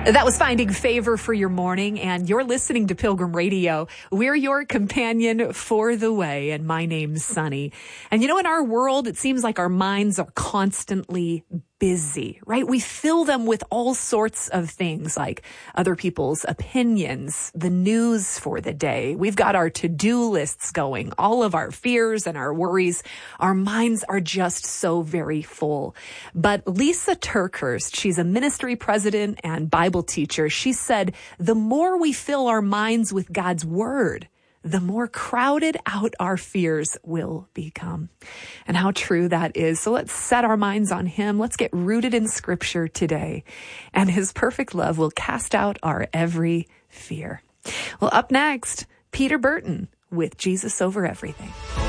That was Finding Favor for your morning, and you're listening to Pilgrim Radio. We're your companion for the way, and my name's Sunny. And you know, in our world, it seems like our minds are constantly busy, right? We fill them with all sorts of things like other people's opinions, the news for the day. We've got our to-do lists going, all of our fears and our worries. Our minds are just so very full. But Lisa TerKeurst, she's a ministry president and Bible teacher. She said, the more we fill our minds with God's word, the more crowded out our fears will become. And how true that is. So let's set our minds on him. Let's get rooted in scripture today. And his perfect love will cast out our every fear. Well, up next, Peter Burton with Jesus Over Everything.